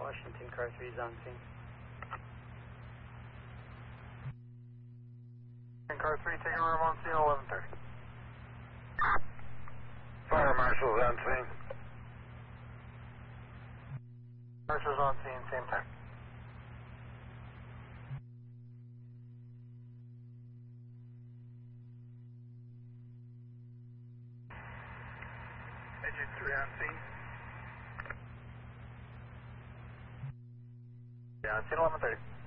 Washington, car 3 is on scene. Car 3, taking room on scene 11:30. Fire marshal's on scene. Marshal's on scene, same time. Engine 3 on scene. Yeah, on scene 11:30.